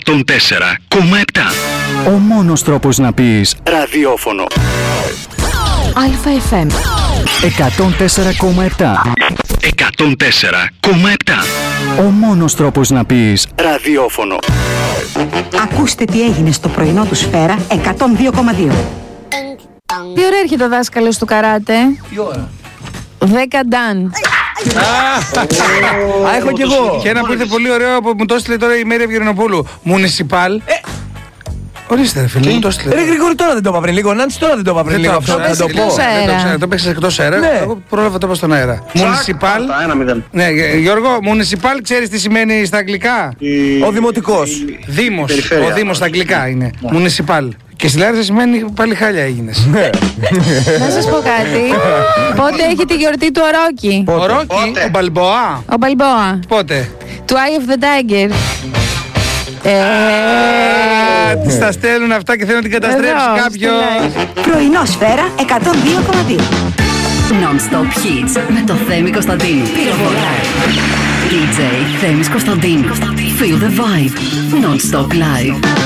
104,7. Ο μόνος τρόπος να πεις ραδιόφωνο. ΑΕΦΜ 104,7. 104,7. Ο μόνος τρόπος να πεις ραδιόφωνο. Ακούστε τι έγινε στο πρωινό του Σφαίρα 102,2. Τι ώρα έρχεται ο δάσκαλος του καράτε? Τι ώρα? 10 νταν. Α, έχω κι εγώ. Και ένα που ήρθε πολύ ωραίο που μου το έστειλε τώρα η Μέρη Ευγενοπούλου. Μουνισιπάλ. Ορίστε ρε φίλε, μου το έστειλε. Ρε Γρηγόρη, τώρα δεν το είπα πριν λίγο. Νάντσι, τώρα δεν το είπα πριν λίγο. Το Να το πω. Το παίξεις εκτός αέρα. Ναι. Εγώ πρόλαβα το είπα στον αέρα. Μουνισιπάλ. Ναι, Γιώργο, Μουνισιπάλ ξέρεις τι σημαίνει στα αγγλικά? Ο δημοτικός. Δήμος. Ο Δήμος στα αγγλικά είναι. Μουνισιπάλ. Και στη Λάρισα σημαίνει πάλι χάλια έγινες. Να σας πω κάτι. Πότε έχει τη γιορτή του ο Ρόκι? Ο Ρόκι, ο Μπαλμποά. Ο Μπαλμποά. Πότε? Του Eye of the Tiger. Τις τα στέλνουν αυτά και θέλουν να την καταστρέψει Εδώ, κάποιος. Πρωινό Σφαίρα 102,2. Non-stop hits με το Θέμη Κωνσταντίνου. Πυροβολάει. DJ Θέμης Κωνσταντίνου. Feel the vibe. Non-stop live.